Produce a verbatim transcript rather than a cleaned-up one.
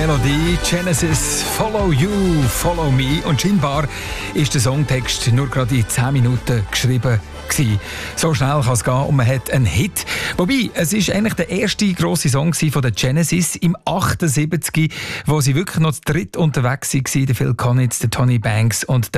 Melodie. Genesis, Follow You, Follow Me. Und scheinbar ist der Songtext nur gerade in zehn Minuten geschrieben gewesen. So schnell kann es gehen und man hat einen Hit. Wobei, es ist eigentlich der erste grosse Song von der Genesis im achtundsiebzig, wo sie wirklich noch zu dritt unterwegs waren. Der Phil Collins, der Tony Banks und der